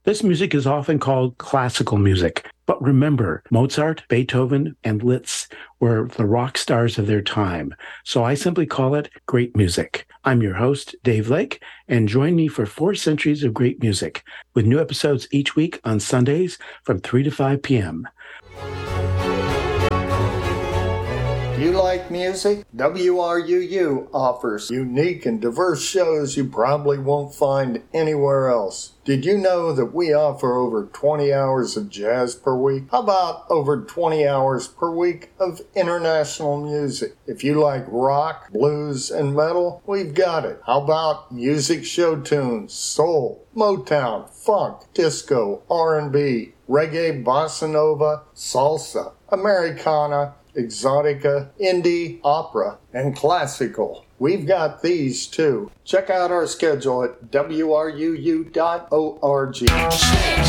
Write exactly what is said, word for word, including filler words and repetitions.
This music is often called classical music. But remember, Mozart, Beethoven, and Liszt were the rock stars of their time. So I simply call it great music. I'm your host, Dave Lake, and join me for four centuries of great music with new episodes each week on Sundays from three to five p.m. Do you like music? W R U U offers unique and diverse shows you probably won't find anywhere else. Did you know that we offer over twenty hours of jazz per week? How about over twenty hours per week of international music? If you like rock, blues, and metal, we've got it. How about music show tunes, soul, Motown, funk, disco, R and B, reggae, bossa nova, salsa, Americana, exotica, indie, opera, and classical? We've got these too. Check out our schedule at W R U U dot org.